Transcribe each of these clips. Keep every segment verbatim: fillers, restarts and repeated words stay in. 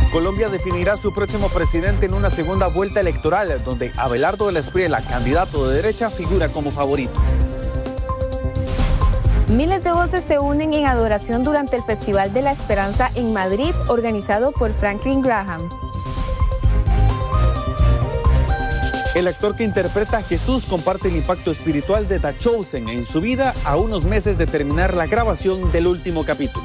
Colombia definirá su próximo presidente en una segunda vuelta electoral, donde Abelardo de la Espriella, candidato de derecha, figura como favorito. Miles de voces se unen en adoración durante el Festival de la Esperanza en Madrid, organizado por Franklin Graham. El actor que interpreta a Jesús comparte el impacto espiritual de The Chosen en su vida a unos meses de terminar la grabación del último capítulo.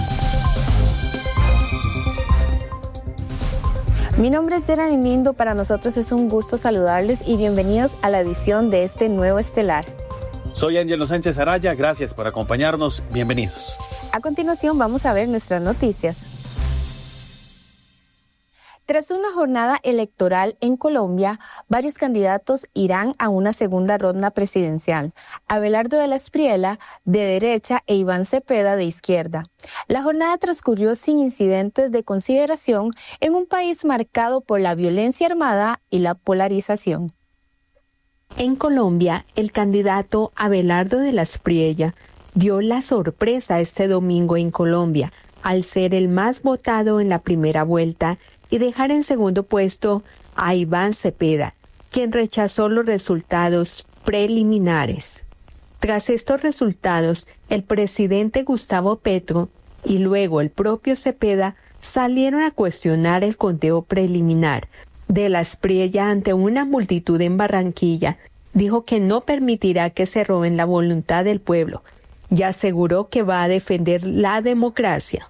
Mi nombre es Jeremy Mindo, para nosotros es un gusto saludarles y bienvenidos a la edición de este nuevo Estelar. Soy Ángelo Sánchez Araya, gracias por acompañarnos, bienvenidos. A continuación vamos a ver nuestras noticias. Tras una jornada electoral en Colombia, varios candidatos irán a una segunda ronda presidencial. Abelardo de la Espriella, de derecha, e Iván Cepeda, de izquierda. La jornada transcurrió sin incidentes de consideración en un país marcado por la violencia armada y la polarización. En Colombia, el candidato Abelardo de la Espriella dio la sorpresa este domingo en Colombia, al ser el más votado en la primera vuelta y dejar en segundo puesto a Iván Cepeda, quien rechazó los resultados preliminares. Tras estos resultados, el presidente Gustavo Petro y luego el propio Cepeda salieron a cuestionar el conteo preliminar. De la Espriella, ante una multitud en Barranquilla, dijo que no permitirá que se roben la voluntad del pueblo y aseguró que va a defender la democracia.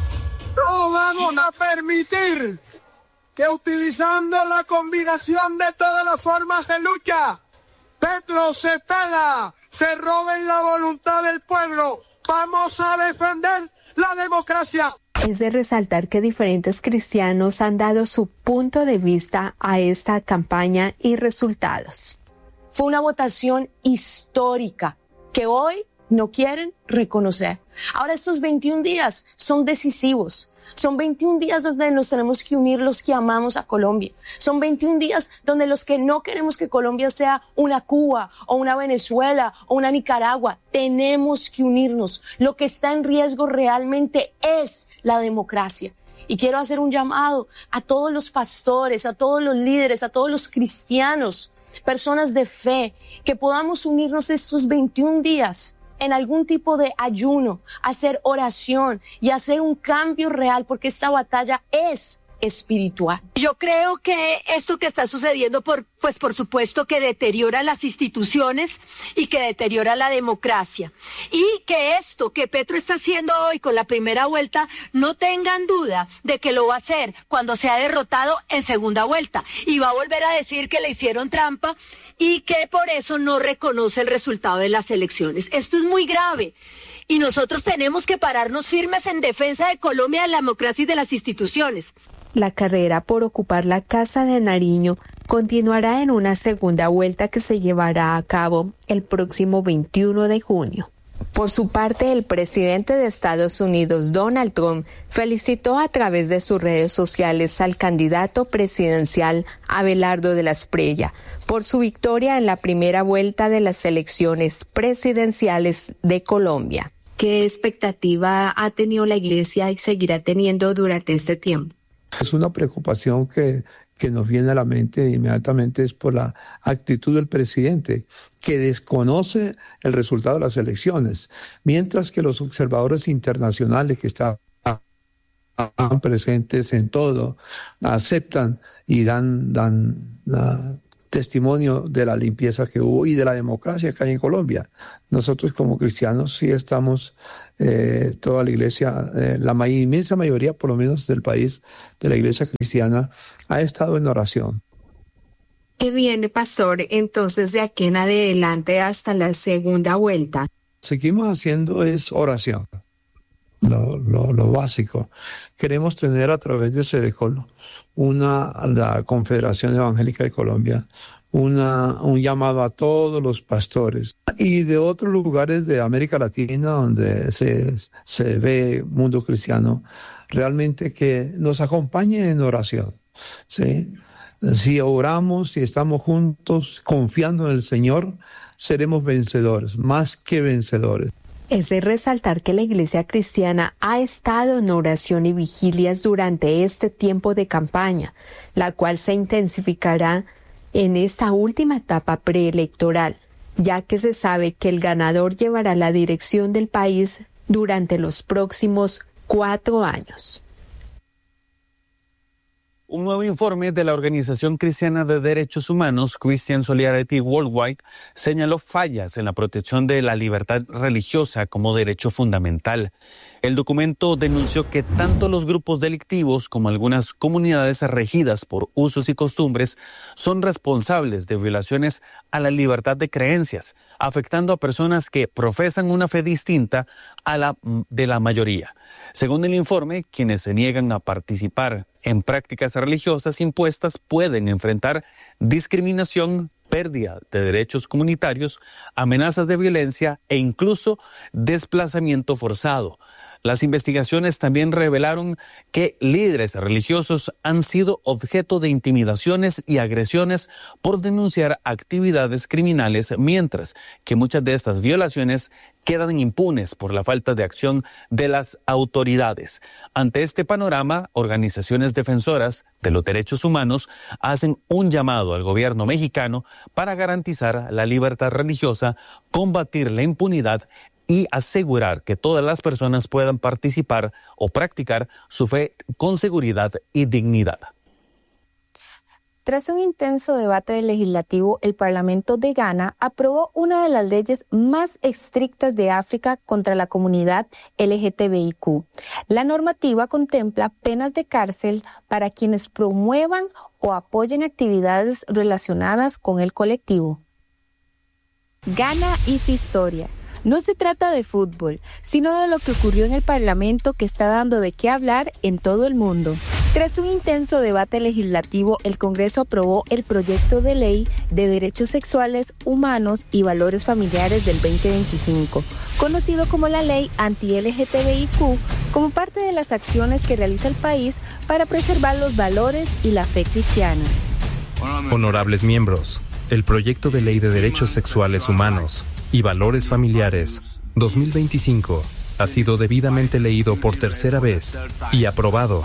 No vamos a permitir que, utilizando la combinación de todas las formas de lucha, Petro, Cepeda, se roben la voluntad del pueblo. Vamos a defender la democracia. Es de resaltar que diferentes cristianos han dado su punto de vista a esta campaña y resultados. Fue una votación histórica que hoy no quieren reconocer. Ahora estos veintiún días son decisivos. Son veintiún días donde nos tenemos que unir los que amamos a Colombia. Son veintiún días donde los que no queremos que Colombia sea una Cuba o una Venezuela o una Nicaragua, tenemos que unirnos. Lo que está en riesgo realmente es la democracia. Y quiero hacer un llamado a todos los pastores, a todos los líderes, a todos los cristianos, personas de fe, que podamos unirnos estos veintiún días en algún tipo de ayuno, hacer oración y hacer un cambio real, porque esta batalla es espiritual. Yo creo que esto que está sucediendo, por, pues por supuesto que deteriora las instituciones y que deteriora la democracia. Y que esto que Petro está haciendo hoy con la primera vuelta, no tengan duda de que lo va a hacer cuando sea derrotado en segunda vuelta. Y va a volver a decir que le hicieron trampa y que por eso no reconoce el resultado de las elecciones. Esto es muy grave. Y nosotros tenemos que pararnos firmes en defensa de Colombia, de la democracia y de las instituciones. La carrera por ocupar la Casa de Nariño continuará en una segunda vuelta que se llevará a cabo el próximo veintiuno de junio. Por su parte, el presidente de Estados Unidos, Donald Trump, felicitó a través de sus redes sociales al candidato presidencial Abelardo de la Espriella por su victoria en la primera vuelta de las elecciones presidenciales de Colombia. ¿Qué expectativa ha tenido la Iglesia y seguirá teniendo durante este tiempo? Es una preocupación que, que nos viene a la mente inmediatamente, es por la actitud del presidente, que desconoce el resultado de las elecciones, mientras que los observadores internacionales que están presentes en todo aceptan y dan, dan uh, testimonio de la limpieza que hubo y de la democracia que hay en Colombia. Nosotros como cristianos sí estamos, eh, toda la iglesia, eh, la may- inmensa mayoría por lo menos del país, de la iglesia cristiana, ha estado en oración. ¿Qué viene, pastor, entonces de aquí en adelante hasta la segunda vuelta? Seguimos haciendo es oración, lo, lo, lo básico. Queremos tener a través de Cedecol, una, la Confederación Evangélica de Colombia, una, un llamado a todos los pastores y de otros lugares de América Latina donde se, se ve mundo cristiano, realmente que nos acompañe en oración, ¿sí? Si oramos, si estamos juntos, confiando en el Señor, seremos vencedores, más que vencedores. Es de resaltar que la Iglesia cristiana ha estado en oración y vigilias durante este tiempo de campaña, la cual se intensificará en esta última etapa preelectoral, ya que se sabe que el ganador llevará la dirección del país durante los próximos cuatro años. Un nuevo informe de la Organización Cristiana de Derechos Humanos, Christian Solidarity Worldwide, señaló fallas en la protección de la libertad religiosa como derecho fundamental. El documento denunció que tanto los grupos delictivos como algunas comunidades regidas por usos y costumbres son responsables de violaciones a la libertad de creencias, afectando a personas que profesan una fe distinta a la de la mayoría. Según el informe, quienes se niegan a participar en prácticas religiosas impuestas pueden enfrentar discriminación, pérdida de derechos comunitarios, amenazas de violencia e incluso desplazamiento forzado. Las investigaciones también revelaron que líderes religiosos han sido objeto de intimidaciones y agresiones por denunciar actividades criminales, mientras que muchas de estas violaciones quedan impunes por la falta de acción de las autoridades. Ante este panorama, organizaciones defensoras de los derechos humanos hacen un llamado al gobierno mexicano para garantizar la libertad religiosa, combatir la impunidad y asegurar que todas las personas puedan participar o practicar su fe con seguridad y dignidad. Tras un intenso debate legislativo, el Parlamento de Ghana aprobó una de las leyes más estrictas de África contra la comunidad L G T B I Q. La normativa contempla penas de cárcel para quienes promuevan o apoyen actividades relacionadas con el colectivo. Ghana y su historia. No se trata de fútbol, sino de lo que ocurrió en el Parlamento, que está dando de qué hablar en todo el mundo. Tras un intenso debate legislativo, el Congreso aprobó el proyecto de ley de derechos sexuales, humanos y valores familiares del veinte veinticinco, conocido como la Ley Anti-L G T B I Q, como parte de las acciones que realiza el país para preservar los valores y la fe cristiana. Honorables miembros, el proyecto de ley de derechos sexuales humanos y valores familiares dos mil veinticinco ha sido debidamente leído por tercera vez y aprobado.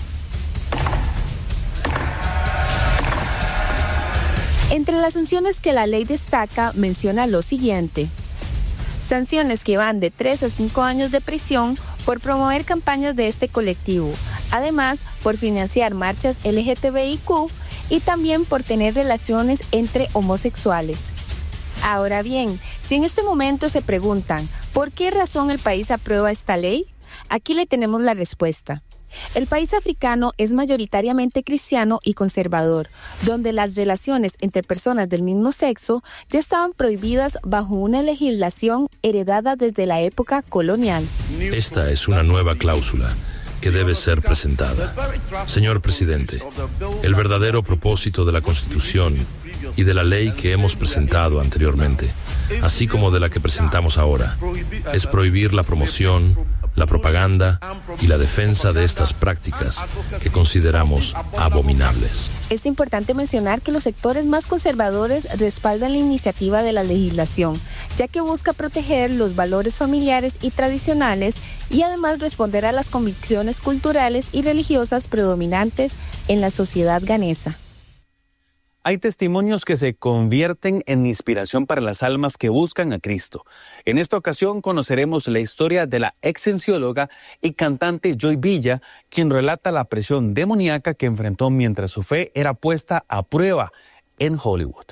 Entre las sanciones que la ley destaca, menciona lo siguiente: sanciones que van de tres a cinco años de prisión por promover campañas de este colectivo, además por financiar marchas L G T B I Q y también por tener relaciones entre homosexuales. Ahora bien, si en este momento se preguntan ¿por qué razón el país aprueba esta ley? Aquí le tenemos la respuesta. El país africano es mayoritariamente cristiano y conservador, donde las relaciones entre personas del mismo sexo ya estaban prohibidas bajo una legislación heredada desde la época colonial. Esta es una nueva cláusula que debe ser presentada. Señor presidente, el verdadero propósito de la Constitución y de la ley que hemos presentado anteriormente, así como de la que presentamos ahora, es prohibir la promoción, la propaganda y la defensa de estas prácticas que consideramos abominables. Es importante mencionar que los sectores más conservadores respaldan la iniciativa de la legislación, ya que busca proteger los valores familiares y tradicionales y además responder a las convicciones culturales y religiosas predominantes en la sociedad ghanesa. Hay testimonios que se convierten en inspiración para las almas que buscan a Cristo. En esta ocasión conoceremos la historia de la excensióloga y cantante Joy Villa, quien relata la presión demoníaca que enfrentó mientras su fe era puesta a prueba en Hollywood.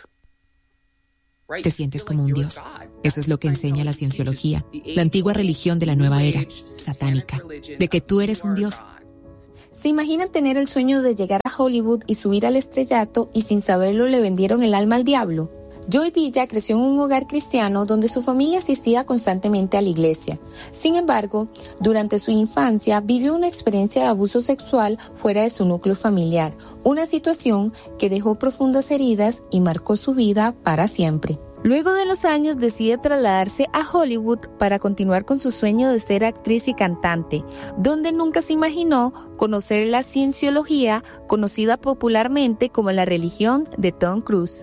Te sientes como un dios. Eso es lo que enseña la cienciología, la antigua religión de la nueva era, satánica, de que tú eres un dios. ¿Se imaginan tener el sueño de llegar a Hollywood y subir al estrellato y sin saberlo le vendieron el alma al diablo? Joy Villa creció en un hogar cristiano donde su familia asistía constantemente a la iglesia. Sin embargo, durante su infancia vivió una experiencia de abuso sexual fuera de su núcleo familiar, una situación que dejó profundas heridas y marcó su vida para siempre. Luego de los años decide trasladarse a Hollywood para continuar con su sueño de ser actriz y cantante, donde nunca se imaginó conocer la cienciología, conocida popularmente como la religión de Tom Cruise.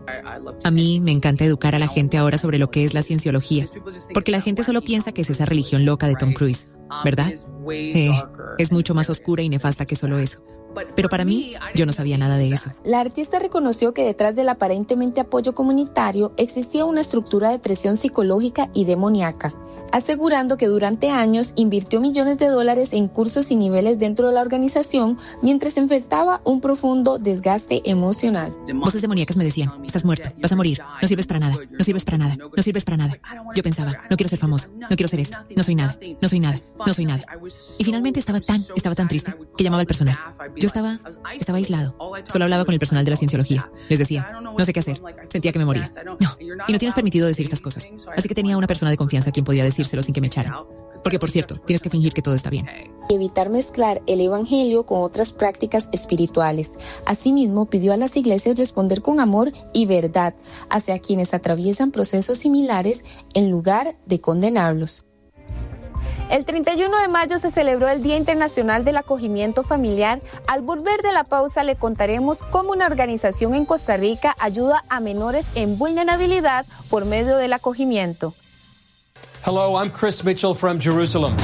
A mí me encanta educar a la gente ahora sobre lo que es la cienciología, porque la gente solo piensa que es esa religión loca de Tom Cruise, ¿verdad? Eh, es mucho más oscura y nefasta que solo eso. Pero para mí, yo no sabía nada de eso. La artista reconoció que detrás del aparentemente apoyo comunitario existía una estructura de presión psicológica y demoníaca, asegurando que durante años invirtió millones de dólares en cursos y niveles dentro de la organización mientras enfrentaba un profundo desgaste emocional. Voces demoníacas me decían, estás muerto, vas a morir, no sirves para nada, no sirves para nada, no sirves para nada. Yo pensaba, no quiero ser famoso, no quiero ser esto, no soy nada, no soy nada, no soy nada. Y finalmente estaba tan, estaba tan triste que llamaba al personal. Yo estaba, estaba aislado. Solo hablaba con el personal de la cienciología. Les decía, no sé qué hacer. Sentía que me moría. No, y no tienes permitido decir estas cosas. Así que tenía una persona de confianza a quien podía decírselo sin que me echaran. Porque, por cierto, tienes que fingir que todo está bien. Evitar mezclar el evangelio con otras prácticas espirituales. Asimismo, pidió a las iglesias responder con amor y verdad hacia quienes atraviesan procesos similares en lugar de condenarlos. El treinta y uno de mayo se celebró el Día Internacional del Acogimiento Familiar. Al volver de la pausa le contaremos cómo una organización en Costa Rica ayuda a menores en vulnerabilidad por medio del acogimiento. Hello, I'm Chris Mitchell from Jerusalem.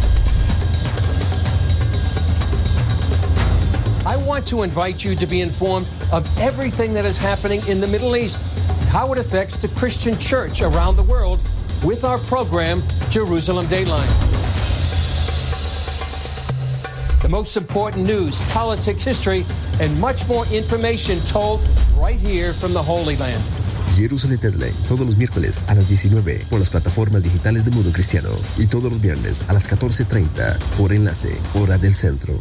I want to invite you to be informed of everything that is happening in the Middle East, how it affects the Christian church around the world with our program, Jerusalem Dateline. The most important news, politics, history, and much more information told right here from the Holy Land. Jerusalem Dateline, todos los miércoles a las diecinueve por las plataformas digitales de Mundo Cristiano y todos los viernes a las catorce treinta por enlace, hora del centro.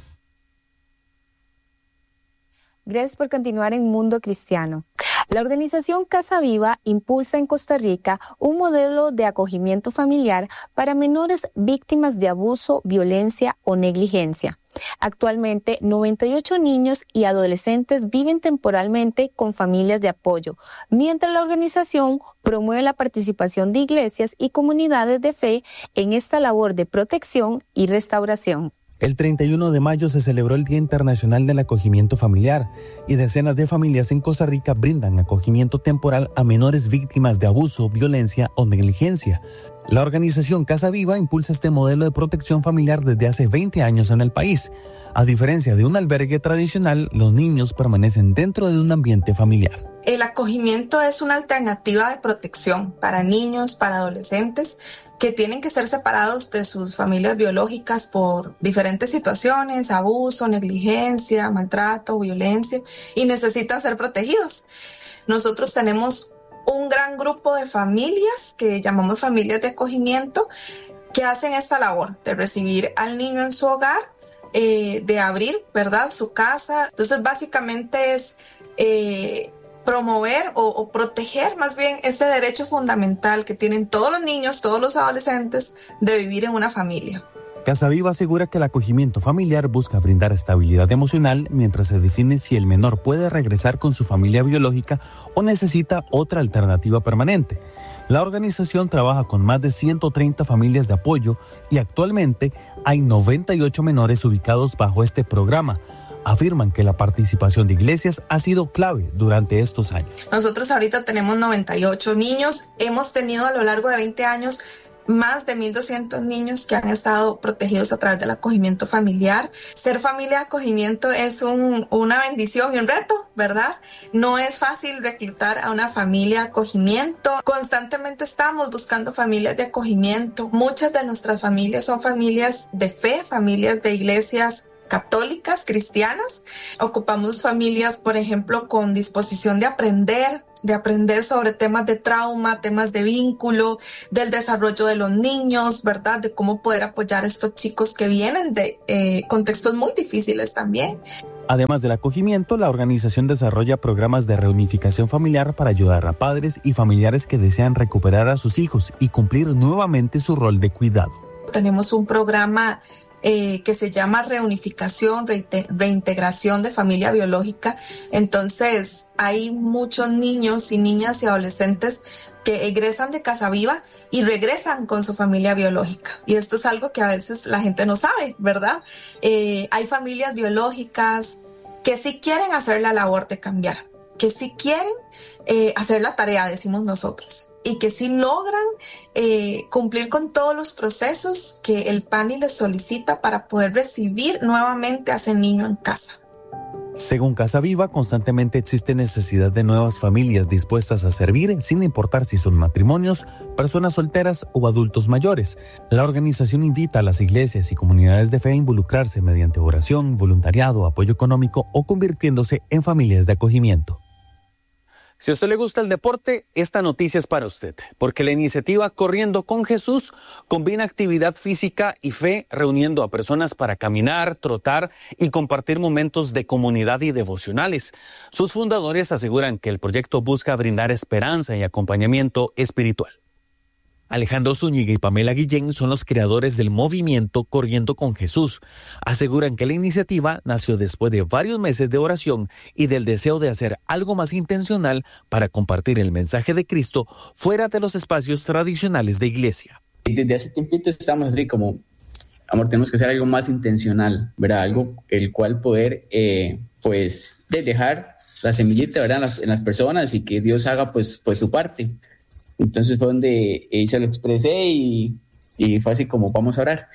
Gracias por continuar en Mundo Cristiano. La organización Casa Viva impulsa en Costa Rica un modelo de acogimiento familiar para menores víctimas de abuso, violencia o negligencia. Actualmente, noventa y ocho niños y adolescentes viven temporalmente con familias de apoyo, mientras la organización promueve la participación de iglesias y comunidades de fe en esta labor de protección y restauración. El treinta y uno de mayo se celebró el Día Internacional del Acogimiento Familiar y decenas de familias en Costa Rica brindan acogimiento temporal a menores víctimas de abuso, violencia o negligencia. La organización Casa Viva impulsa este modelo de protección familiar desde hace veinte años en el país. A diferencia de un albergue tradicional, los niños permanecen dentro de un ambiente familiar. El acogimiento es una alternativa de protección para niños, para adolescentes que tienen que ser separados de sus familias biológicas por diferentes situaciones, abuso, negligencia, maltrato, violencia, y necesitan ser protegidos. Nosotros tenemos un gran grupo de familias que llamamos familias de acogimiento que hacen esta labor de recibir al niño en su hogar, eh, de abrir, ¿verdad?, su casa. Entonces, básicamente es eh, promover o, o proteger más bien ese derecho fundamental que tienen todos los niños, todos los adolescentes, de vivir en una familia. Casa Viva asegura que el acogimiento familiar busca brindar estabilidad emocional mientras se define si el menor puede regresar con su familia biológica o necesita otra alternativa permanente. La organización trabaja con más de ciento treinta familias de apoyo y actualmente hay noventa y ocho menores ubicados bajo este programa. Afirman que la participación de iglesias ha sido clave durante estos años. Nosotros ahorita tenemos noventa y ocho niños. Hemos tenido a lo largo de veinte años más de mil doscientos niños que han estado protegidos a través del acogimiento familiar. Ser familia de acogimiento es un, una bendición y un reto, ¿verdad? No es fácil reclutar a una familia de acogimiento. Constantemente estamos buscando familias de acogimiento. Muchas de nuestras familias son familias de fe, familias de iglesias católicas, cristianas. Ocupamos familias, por ejemplo, con disposición de aprender, de aprender sobre temas de trauma, temas de vínculo, del desarrollo de los niños, ¿verdad? De cómo poder apoyar a estos chicos que vienen de eh, contextos muy difíciles también. Además del acogimiento, la organización desarrolla programas de reunificación familiar para ayudar a padres y familiares que desean recuperar a sus hijos y cumplir nuevamente su rol de cuidado. Tenemos un programa Eh, que se llama reunificación, reinte- reintegración de familia biológica. Entonces hay muchos niños y niñas y adolescentes que egresan de Casa Viva y regresan con su familia biológica. Y esto es algo que a veces la gente no sabe, ¿verdad? Eh, hay familias biológicas que sí quieren hacer la labor de cambiar, que sí quieren eh, hacer la tarea, decimos nosotros, y que sí logran eh, cumplir con todos los procesos que el P A N I les solicita para poder recibir nuevamente a ese niño en casa. Según Casa Viva, constantemente existe necesidad de nuevas familias dispuestas a servir, sin importar si son matrimonios, personas solteras o adultos mayores. La organización invita a las iglesias y comunidades de fe a involucrarse mediante oración, voluntariado, apoyo económico o convirtiéndose en familias de acogimiento. Si a usted le gusta el deporte, esta noticia es para usted, porque la iniciativa Corriendo con Jesús combina actividad física y fe, reuniendo a personas para caminar, trotar y compartir momentos de comunidad y devocionales. Sus fundadores aseguran que el proyecto busca brindar esperanza y acompañamiento espiritual. Alejandro Zúñiga y Pamela Guillén son los creadores del movimiento Corriendo con Jesús. Aseguran que la iniciativa nació después de varios meses de oración y del deseo de hacer algo más intencional para compartir el mensaje de Cristo fuera de los espacios tradicionales de iglesia. Desde hace tiempito estamos así como, amor, tenemos que hacer algo más intencional, ¿verdad? Algo el cual poder, eh, pues, de dejar la semillita, ¿verdad? En las, en las personas y que Dios haga, pues, pues su parte. Entonces fue donde eh, se lo expresé y, y fue así como vamos a orar.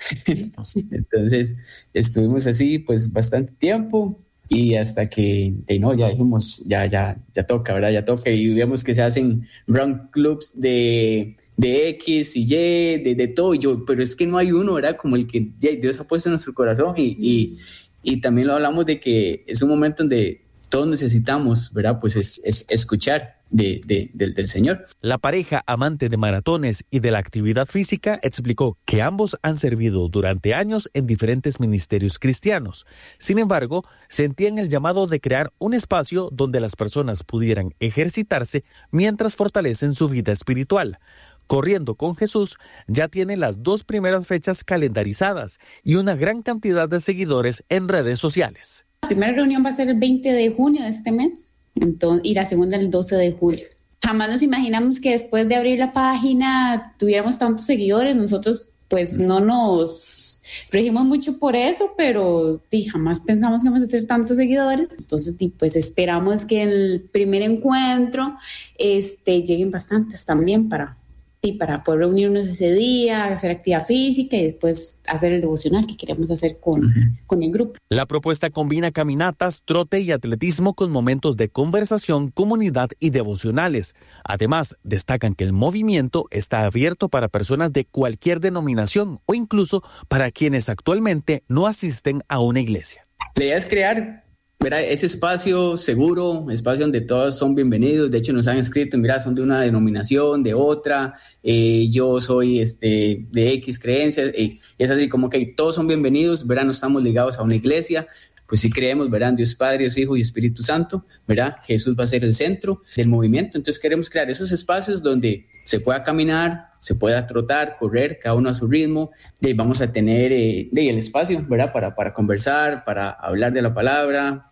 Entonces estuvimos así pues bastante tiempo y hasta que eh, no, ya dijimos, ya, ya, ya toca, ¿verdad? Ya toca y vemos que se hacen run clubs de, de X y Y, de, de todo. Y yo, pero es que no hay uno, ¿verdad? Como el que ya, Dios ha puesto en nuestro corazón y, y, y también lo hablamos de que es un momento donde todos necesitamos, ¿verdad? Pues es, es escuchar. De, de, de, del Señor. La pareja amante de maratones y de la actividad física explicó que ambos han servido durante años en diferentes ministerios cristianos. Sin embargo, sentían el llamado de crear un espacio donde las personas pudieran ejercitarse mientras fortalecen su vida espiritual. Corriendo con Jesús ya tiene las dos primeras fechas calendarizadas y una gran cantidad de seguidores en redes sociales. La primera reunión va a ser el veinte de junio de este mes. Entonces, y la segunda el doce de julio. Jamás nos imaginamos que después de abrir la página tuviéramos tantos seguidores. Nosotros pues no nos regimos mucho por eso, pero sí, jamás pensamos que vamos a tener tantos seguidores. Entonces sí, pues esperamos que en el primer encuentro este, lleguen bastantes también para, sí, para poder reunirnos ese día, hacer actividad física y después hacer el devocional que queremos hacer con, uh-huh. con el grupo. La propuesta combina caminatas, trote y atletismo con momentos de conversación, comunidad y devocionales. Además, destacan que el movimiento está abierto para personas de cualquier denominación o incluso para quienes actualmente no asisten a una iglesia. La idea es crear Mira, ese espacio seguro, espacio donde todos son bienvenidos. De hecho, nos han escrito, mira, son de una denominación, de otra, eh, yo soy este, de X creencias. Eh, es así como que todos son bienvenidos, ¿verdad? No estamos ligados a una iglesia. Pues sí creemos, ¿verdad? En Dios Padre, Dios Hijo y Espíritu Santo, ¿verdad? Jesús va a ser el centro del movimiento. Entonces queremos crear esos espacios donde se pueda caminar, se pueda trotar, correr, cada uno a su ritmo. Y vamos a tener eh, el espacio, ¿verdad? Para, para conversar, para hablar de la palabra.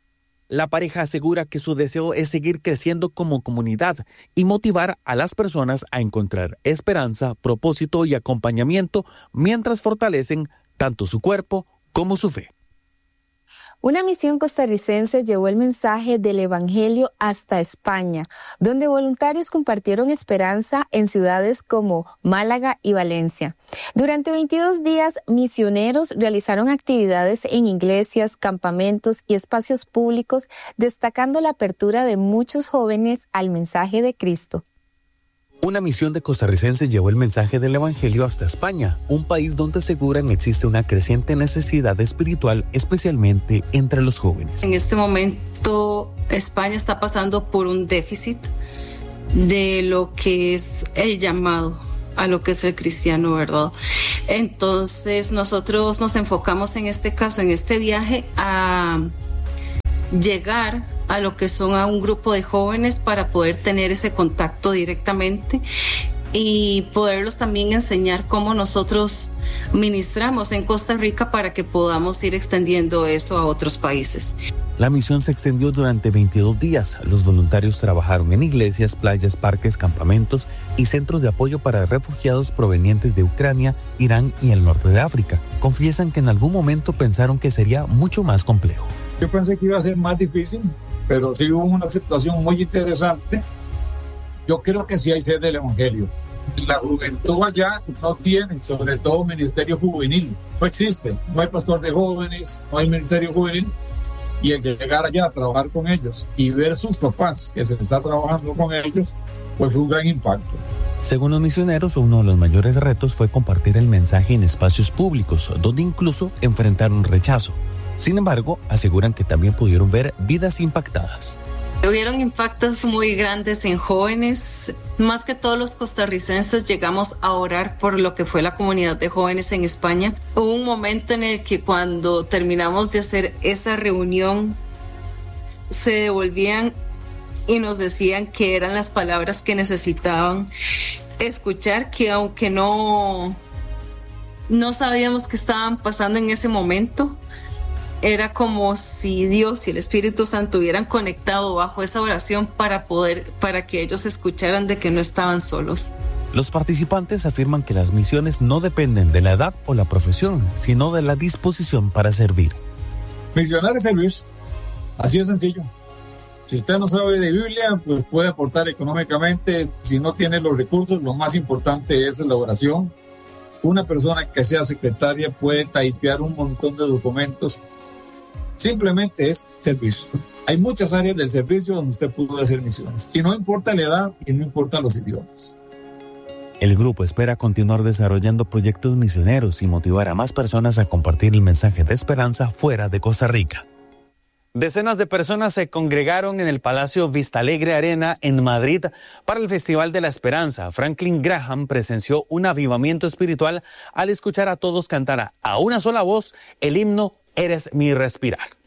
La pareja asegura que su deseo es seguir creciendo como comunidad y motivar a las personas a encontrar esperanza, propósito y acompañamiento mientras fortalecen tanto su cuerpo como su fe. Una misión costarricense llevó el mensaje del Evangelio hasta España, donde voluntarios compartieron esperanza en ciudades como Málaga y Valencia. Durante veintidós días, misioneros realizaron actividades en iglesias, campamentos y espacios públicos, destacando la apertura de muchos jóvenes al mensaje de Cristo. Una misión de costarricenses llevó el mensaje del Evangelio hasta España, un país donde aseguran existe una creciente necesidad espiritual, especialmente entre los jóvenes. En este momento, España está pasando por un déficit de lo que es el llamado a lo que es el cristiano, ¿verdad? Entonces, nosotros nos enfocamos en este caso, en este viaje, a llegar a lo que son a un grupo de jóvenes para poder tener ese contacto directamente y poderlos también enseñar cómo nosotros ministramos en Costa Rica para que podamos ir extendiendo eso a otros países. La misión se extendió durante veintidós días. Los voluntarios trabajaron en iglesias, playas, parques, campamentos y centros de apoyo para refugiados provenientes de Ucrania, Irán y el norte de África. Confiesan que en algún momento pensaron que sería mucho más complejo. Yo pensé que iba a ser más difícil, pero sí hubo una situación muy interesante. Yo creo que sí hay sed del evangelio. La juventud allá no tiene, sobre todo, ministerio juvenil. No existe, no hay pastor de jóvenes, no hay ministerio juvenil. Y el llegar allá a trabajar con ellos y ver sus papás que se está trabajando con ellos, pues fue un gran impacto. Según los misioneros, uno de los mayores retos fue compartir el mensaje en espacios públicos, donde incluso enfrentaron rechazo. Sin embargo, aseguran que también pudieron ver vidas impactadas. Hubieron impactos muy grandes en jóvenes. Más que todos los costarricenses llegamos a orar por lo que fue la comunidad de jóvenes en España. Hubo un momento en el que cuando terminamos de hacer esa reunión, se devolvían y nos decían que eran las palabras que necesitaban escuchar, que aunque no, no sabíamos qué estaban pasando en ese momento, era como si Dios y el Espíritu Santo hubieran conectado bajo esa oración para poder, para que ellos escucharan de que no estaban solos. Los participantes afirman que las misiones no dependen de la edad o la profesión, sino de la disposición para servir. Misionar es servir, así de sencillo. Si usted no sabe de Biblia, pues puede aportar económicamente. Si no tiene los recursos, lo más importante es la oración. Una persona que sea secretaria puede typear un montón de documentos. Simplemente es servicio. Hay muchas áreas del servicio donde usted puede hacer misiones. Y no importa la edad y no importa los idiomas. El grupo espera continuar desarrollando proyectos misioneros y motivar a más personas a compartir el mensaje de esperanza fuera de Costa Rica. Decenas de personas se congregaron en el Palacio Vistalegre Arena en Madrid para el Festival de la Esperanza. Franklin Graham presenció un avivamiento espiritual al escuchar a todos cantar a una sola voz el himno Eres mi respirar.